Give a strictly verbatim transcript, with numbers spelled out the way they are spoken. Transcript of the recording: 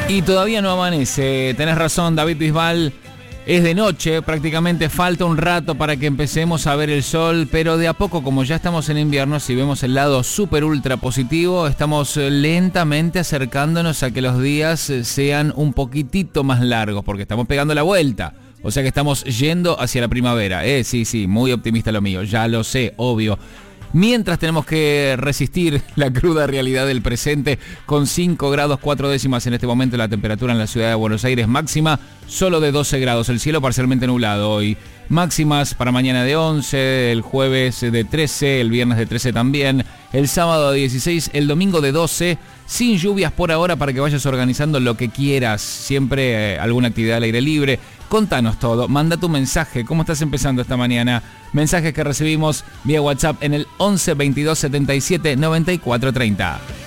Y todavía no amanece, tenés razón David Bisbal, es de noche, prácticamente falta un rato para que empecemos a ver el sol, pero de a poco, como ya estamos en invierno, si vemos el lado súper ultra positivo, estamos lentamente acercándonos a que los días sean un poquitito más largos, porque estamos pegando la vuelta, o sea que estamos yendo hacia la primavera, eh, sí, sí, muy optimista lo mío, ya lo sé, obvio. Mientras tenemos que resistir la cruda realidad del presente con cinco grados cuatro décimas en este momento la temperatura en la ciudad de Buenos Aires, máxima solo de doce grados, el cielo parcialmente nublado hoy. Máximas para mañana de once, el jueves de trece, el viernes de trece también, el sábado de dieciséis, el domingo de doce, sin lluvias por ahora para que vayas organizando lo que quieras, siempre eh, alguna actividad al aire libre. Contanos todo, manda tu mensaje, ¿cómo estás empezando esta mañana? Mensajes que recibimos vía WhatsApp en el once veintidós setenta y siete noventa y cuatro treinta.